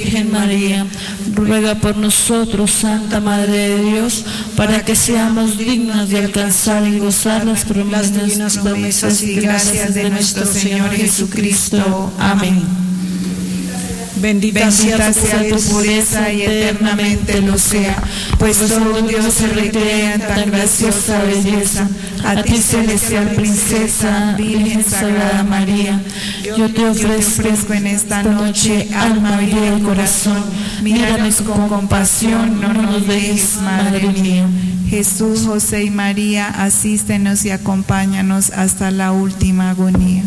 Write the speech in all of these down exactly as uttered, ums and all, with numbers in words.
Virgen María, ruega por nosotros, Santa Madre de Dios, para que seamos dignos de alcanzar y gozar las promesas, promesas y gracias de nuestro Señor Jesucristo. Amén. Bendita, Bendita sea tu pureza y eternamente lo sea, pues todo Dios se recrea en tan graciosa belleza. A ti, celestial princesa, Virgen Sagrada María, yo te ofrezco en esta noche alma, vida y corazón. Míranos con compasión, no nos dejes, Madre mía. Jesús, José y María, asístenos y acompáñanos hasta la última agonía.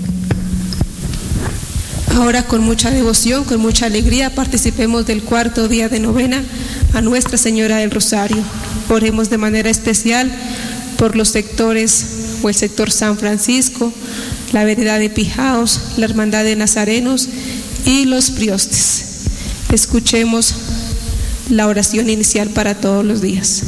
Ahora, con mucha devoción, con mucha alegría, participemos del cuarto día de novena a Nuestra Señora del Rosario. Oremos de manera especial por los sectores o el sector San Francisco, la vereda de Pijaos, la Hermandad de Nazarenos y los priostes. Escuchemos la oración inicial para todos los días.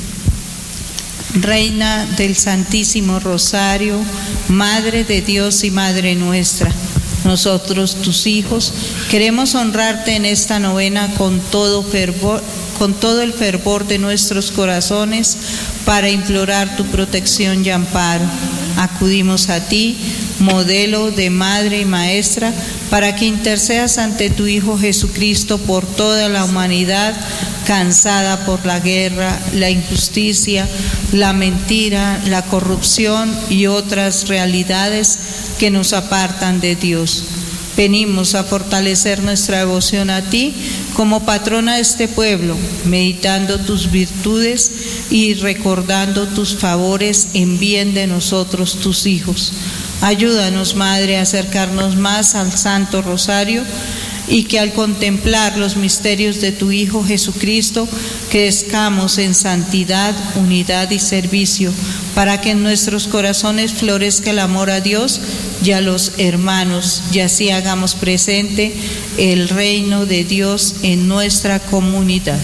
Reina del Santísimo Rosario, Madre de Dios y Madre nuestra, nosotros, tus hijos, queremos honrarte en esta novena con todo fervor, con todo el fervor de nuestros corazones, para implorar tu protección y amparo. Acudimos a ti, modelo de madre y maestra, para que intercedas ante tu Hijo Jesucristo por toda la humanidad, cansada por la guerra, la injusticia, la mentira, la corrupción y otras realidades que nos apartan de Dios. Venimos a fortalecer nuestra devoción a ti como patrona de este pueblo, meditando tus virtudes y recordando tus favores en bien de nosotros, tus hijos. Ayúdanos, Madre, a acercarnos más al Santo Rosario, y que al contemplar los misterios de tu Hijo Jesucristo crezcamos en santidad, unidad y servicio, para que en nuestros corazones florezca el amor a Dios y a los hermanos, y así hagamos presente el reino de Dios en nuestra comunidad.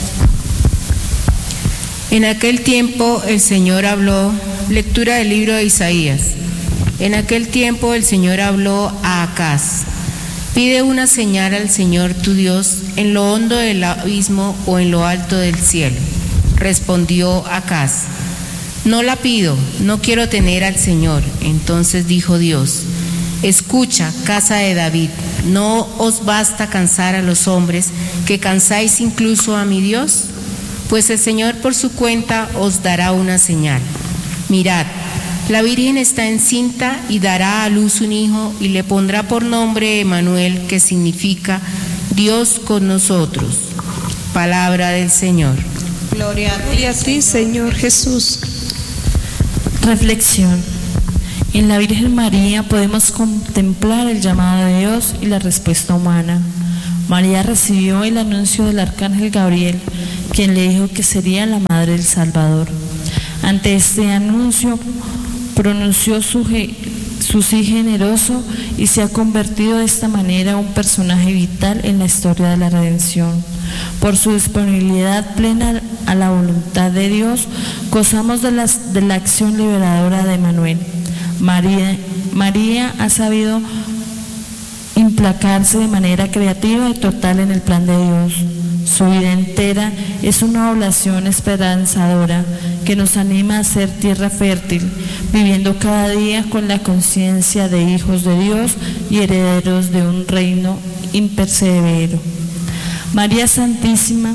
En aquel tiempo el Señor habló, lectura del libro de Isaías. En aquel tiempo el Señor habló a Acaz: pide una señal al Señor tu Dios en lo hondo del abismo o en lo alto del cielo. Respondió Acaz: no la pido, no quiero tener al Señor. Entonces dijo Dios: escucha, casa de David, ¿no os basta cansar a los hombres, que cansáis incluso a mi Dios? Pues el Señor por su cuenta os dará una señal. Mirad, la Virgen está encinta y dará a luz un hijo y le pondrá por nombre Emmanuel, que significa Dios con nosotros. Palabra del Señor. Gloria a ti, Gloria a ti, Señor Jesús. Reflexión. En la Virgen María podemos contemplar el llamado de Dios y la respuesta humana. María recibió el anuncio del arcángel Gabriel, quien le dijo que sería la madre del Salvador. Ante este anuncio, pronunció su, su sí generoso y se ha convertido de esta manera en un personaje vital en la historia de la redención. Por su disponibilidad plena a la voluntad de Dios, gozamos de, las, de la acción liberadora de Emmanuel. María, María ha sabido implacarse de manera creativa y total en el plan de Dios. Su vida entera es una oblación esperanzadora que nos anima a ser tierra fértil, viviendo cada día con la conciencia de hijos de Dios y herederos de un reino imperecedero. María Santísima,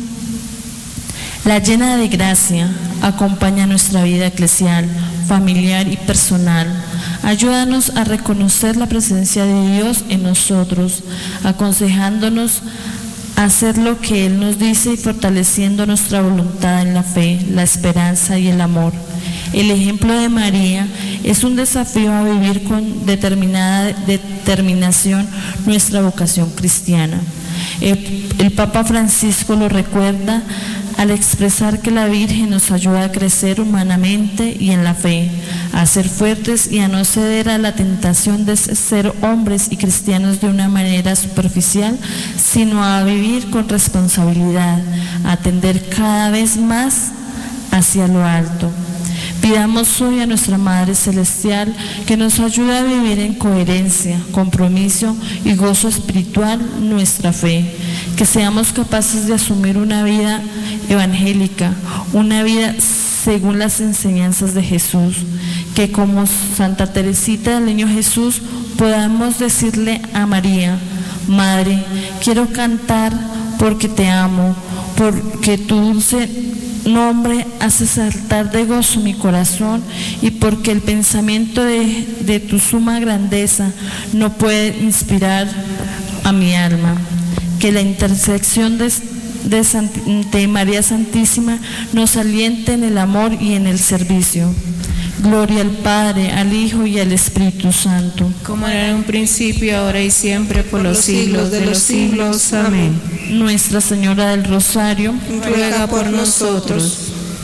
la llena de gracia, acompaña nuestra vida eclesial, familiar y personal. Ayúdanos a reconocer la presencia de Dios en nosotros, aconsejándonos a hacer lo que Él nos dice y fortaleciendo nuestra voluntad en la fe, la esperanza y el amor. El ejemplo de María es un desafío a vivir con determinada determinación nuestra vocación cristiana. El, el Papa Francisco lo recuerda al expresar que la Virgen nos ayuda a crecer humanamente y en la fe, a ser fuertes y a no ceder a la tentación de ser hombres y cristianos de una manera superficial, sino a vivir con responsabilidad, a tender cada vez más hacia lo alto. Pidamos hoy a nuestra Madre Celestial que nos ayude a vivir en coherencia, compromiso y gozo espiritual nuestra fe, que seamos capaces de asumir una vida evangélica, una vida según las enseñanzas de Jesús, que como Santa Teresita del Niño Jesús podamos decirle a María: Madre, quiero cantar porque te amo, porque tu dulce nombre hace saltar de gozo mi corazón y porque el pensamiento de, de tu suma grandeza no puede inspirar a mi alma. Que la intersección de, de, San, de María Santísima nos aliente en el amor y en el servicio. Gloria al Padre, al Hijo y al Espíritu Santo. Como era en un principio, ahora y siempre, por, por los siglos de los siglos. Amén. Nuestra Señora del Rosario, ruega por nosotros.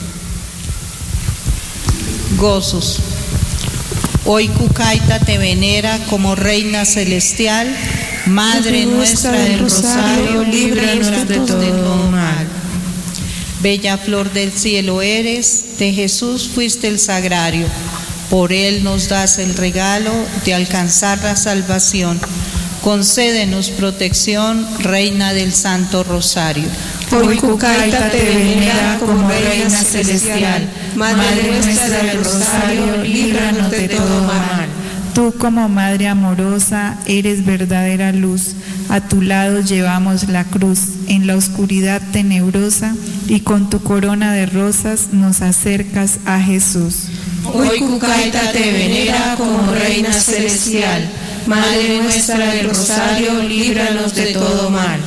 Gozos. Hoy Cucaita te venera como Reina Celestial, Madre nuestra del Rosario, líbranos de todo mal. Bella flor del cielo eres, de Jesús fuiste el sagrario, por él nos das el regalo de alcanzar la salvación. Concédenos protección, Reina del Santo Rosario. Hoy Cucaita te venera como Reina Celestial, Madre nuestra del Rosario, líbranos de todo mal. Tú como Madre amorosa eres verdadera luz, a tu lado llevamos la cruz, en la oscuridad tenebrosa, y con tu corona de rosas nos acercas a Jesús. Hoy Cucaita te venera como Reina Celestial, Madre nuestra del Rosario, líbranos de todo mal.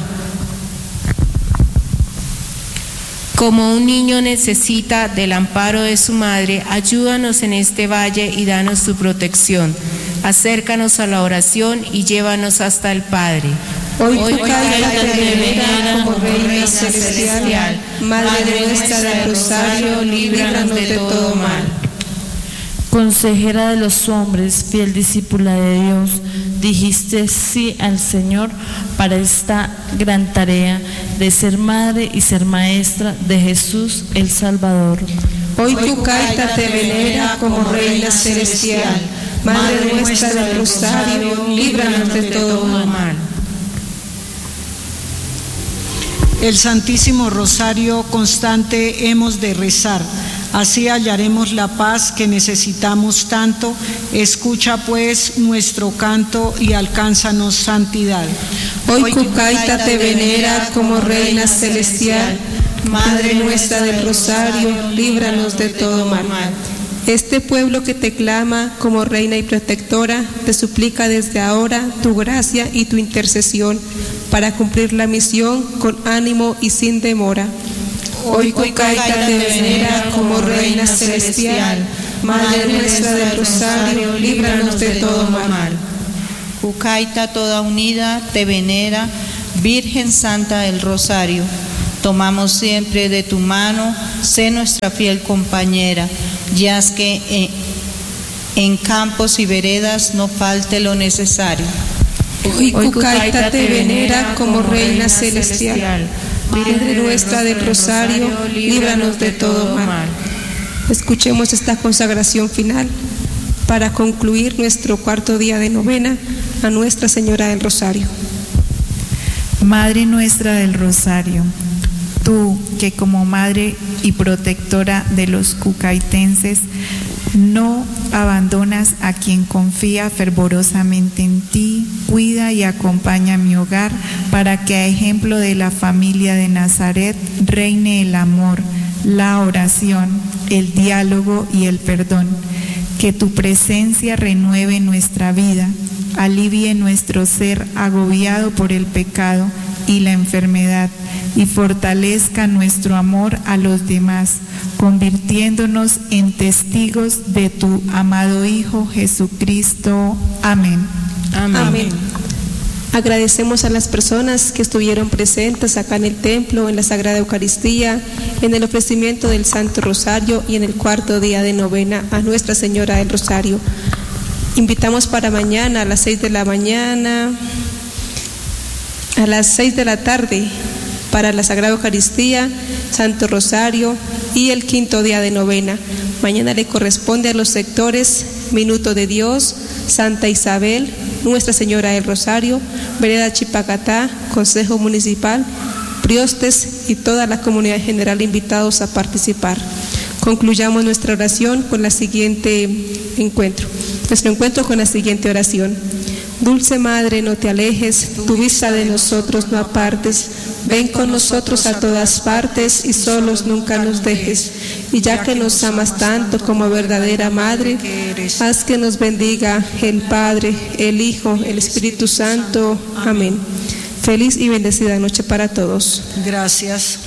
Como un niño necesita del amparo de su madre, ayúdanos en este valle y danos tu protección. Acércanos a la oración y llévanos hasta el Padre. Hoy Cucaita te venera como Reina Celestial, Madre nuestra del Rosario, líbranos de todo mal. Consejera de los hombres, fiel discípula de Dios, dijiste sí al Señor para esta gran tarea de ser madre y ser maestra de Jesús el Salvador. Hoy Cucaita te venera como Reina Celestial, Madre nuestra del Rosario, líbranos de todo mal. El Santísimo Rosario constante hemos de rezar, así hallaremos la paz que necesitamos tanto. Escucha pues nuestro canto y alcánzanos santidad. Hoy Cucaita te venera como Reina Celestial, Madre nuestra del Rosario, líbranos de todo mal. Este pueblo que te clama como reina y protectora, te suplica desde ahora tu gracia y tu intercesión para cumplir la misión con ánimo y sin demora. Hoy Cucaita te venera como Reina Celestial, Madre nuestra del Rosario, líbranos de todo mal. Cucaita toda unida te venera, Virgen Santa del Rosario. Tomamos siempre de tu mano, sé nuestra fiel compañera, y haz que en, en campos y veredas no falte lo necesario. Hoy Cucaita te venera como Reina Celestial, Madre nuestra del Rosario, líbranos de todo mal. Escuchemos esta consagración final para concluir nuestro cuarto día de novena a Nuestra Señora del Rosario. Madre nuestra del Rosario, tú que como madre y protectora de los cucaitenses no abandonas a quien confía fervorosamente en ti, cuida y acompaña mi hogar para que a ejemplo de la familia de Nazaret reine el amor, la oración, el diálogo y el perdón. Que tu presencia renueve nuestra vida, alivie nuestro ser agobiado por el pecado y la enfermedad y fortalezca nuestro amor a los demás, convirtiéndonos en testigos de tu amado Hijo Jesucristo. Amén. Amén. Amén. Agradecemos a las personas que estuvieron presentes acá en el templo, en la Sagrada Eucaristía, en el ofrecimiento del Santo Rosario y en el cuarto día de novena a Nuestra Señora del Rosario. Invitamos para mañana a las seis de la mañana, a las seis de la tarde, para la Sagrada Eucaristía, Santo Rosario y el quinto día de novena. Mañana le corresponde a los sectores Minuto de Dios, Santa Isabel, Nuestra Señora del Rosario, Vereda Chipacatá, Consejo Municipal, Priostes y toda la comunidad en general invitados a participar. Concluyamos nuestra oración con la siguiente encuentro. Nuestro encuentro con la siguiente oración. Dulce Madre, no te alejes, tu vista de nosotros no apartes. Ven con nosotros a todas partes y solos nunca nos dejes. Y ya que nos amas tanto como verdadera Madre, haz que nos bendiga el Padre, el Hijo, el Espíritu Santo. Amén. Feliz y bendecida noche para todos. Gracias.